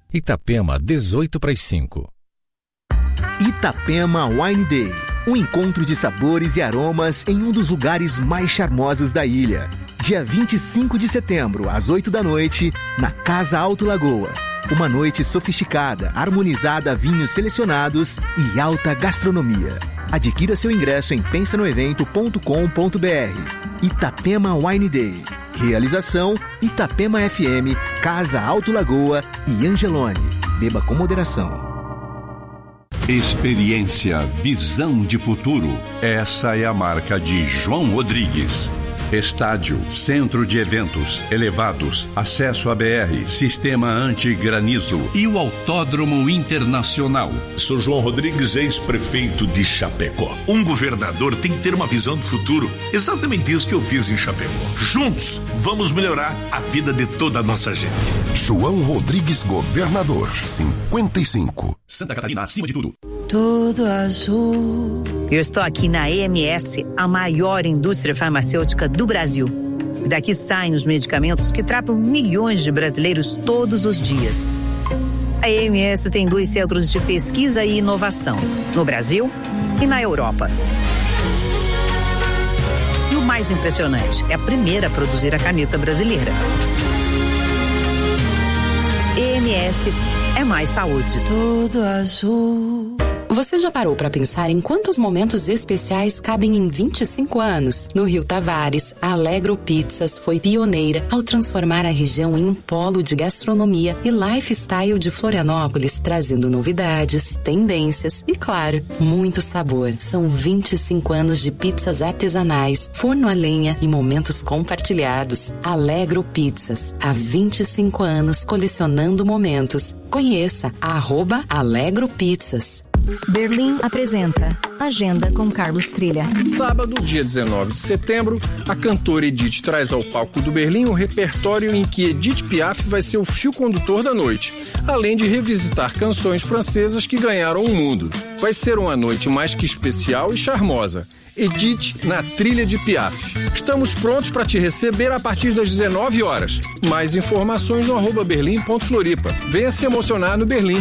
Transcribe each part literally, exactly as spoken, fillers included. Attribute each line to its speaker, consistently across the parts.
Speaker 1: Itapema, dezoito para as cinco.
Speaker 2: Itapema Wine Day, um encontro de sabores e aromas em um dos lugares mais charmosos da ilha. Dia vinte e cinco de setembro, às oito da noite, na Casa Alto Lagoa. Uma noite sofisticada, harmonizada a vinhos selecionados e alta gastronomia. Adquira seu ingresso em pensa no evento ponto com ponto b r. Itapema Wine Day. Realização Itapema F M, Casa Alto Lagoa e Angelone. Beba com moderação.
Speaker 3: Experiência, visão de futuro. Essa é a marca de João Rodrigues. Estádio, centro de eventos, elevados, acesso a B R, sistema anti-granizo e o Autódromo Internacional.
Speaker 4: Sou João Rodrigues, ex-prefeito de Chapecó. Um governador tem que ter uma visão do futuro. Exatamente isso que eu fiz em Chapecó. Juntos, vamos melhorar a vida de toda a nossa gente.
Speaker 5: João Rodrigues, governador, cinquenta e cinco.
Speaker 3: Santa Catarina, acima de tudo.
Speaker 6: Todo azul.
Speaker 7: Eu estou aqui na E M S, a maior indústria farmacêutica do Brasil. Daqui saem os medicamentos que tratam milhões de brasileiros todos os dias. A E M S tem dois centros de pesquisa e inovação, no Brasil e na Europa. E o mais impressionante, é a primeira a produzir a caneta brasileira. E M S é mais saúde.
Speaker 6: Todo azul.
Speaker 8: Você já parou para pensar em quantos momentos especiais cabem em vinte e cinco anos? No Rio Tavares, a Alegro Pizzas foi pioneira ao transformar a região em um polo de gastronomia e lifestyle de Florianópolis, trazendo novidades, tendências e, claro, muito sabor. São vinte e cinco anos de pizzas artesanais, forno a lenha e momentos compartilhados. Alegro Pizzas, há vinte e cinco anos colecionando momentos. Conheça a arroba Alegro Pizzas.
Speaker 9: Berlim apresenta Agenda com Carlos Trilha.
Speaker 10: Sábado, dia dezenove de setembro, a cantora Edith traz ao palco do Berlim um repertório em que Edith Piaf vai ser o fio condutor da noite, além de revisitar canções francesas que ganharam o mundo. Vai ser uma noite mais que especial e charmosa. Edith na trilha de Piaf. Estamos prontos para te receber a partir das dezenove horas. Mais informações no arroba berlim ponto floripa. Venha se emocionar no Berlim.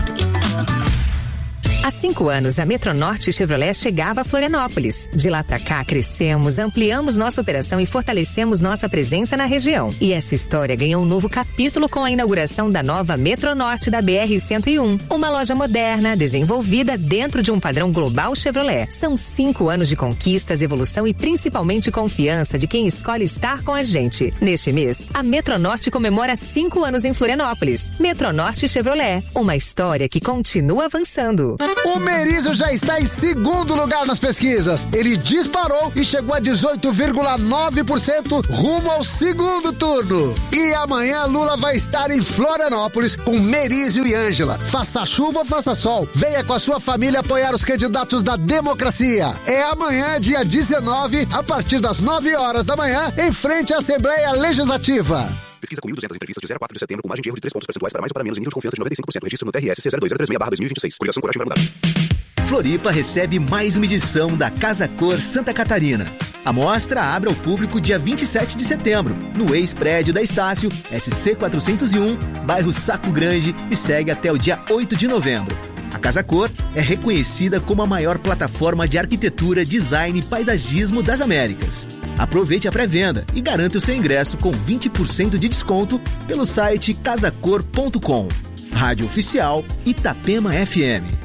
Speaker 11: Há cinco anos, a Metronorte Chevrolet chegava a Florianópolis. De lá pra cá, crescemos, ampliamos nossa operação e fortalecemos nossa presença na região. E essa história ganhou um novo capítulo com a inauguração da nova Metronorte da B R cento e um. Uma loja moderna, desenvolvida dentro de um padrão global Chevrolet. São cinco anos de conquistas, evolução e principalmente confiança de quem escolhe estar com a gente. Neste mês, a Metronorte comemora cinco anos em Florianópolis. Metronorte Chevrolet, uma história que continua avançando.
Speaker 12: O Merizio já está em segundo lugar nas pesquisas. Ele disparou e chegou a dezoito vírgula nove por cento rumo ao segundo turno. E amanhã Lula vai estar em Florianópolis com Merizio e Ângela. Faça chuva ou faça sol, venha com a sua família apoiar os candidatos da democracia. É amanhã, dia dezenove, a partir das nove horas da manhã, em frente à Assembleia Legislativa.
Speaker 13: Pesquisa com mil e duzentas entrevistas de zero a quatro de setembro com margem de erro de três pontos percentuais para mais ou para menos em nível de confiança de noventa e cinco por cento. Registro no T R S C zero dois zero três seis barra dois mil e vinte e seis. Coligação Coragem para Mudar.
Speaker 2: Floripa recebe mais uma edição da Casa Cor Santa Catarina. A mostra abre ao público dia vinte e sete de setembro, no ex-prédio da Estácio, S C quatrocentos e um, bairro Saco Grande, e segue até o dia oito de novembro. A Casa Cor é reconhecida como a maior plataforma de arquitetura, design e paisagismo das Américas. Aproveite a pré-venda e garanta o seu ingresso com vinte por cento de desconto pelo site casa cor ponto com. Rádio Oficial Itapema F M.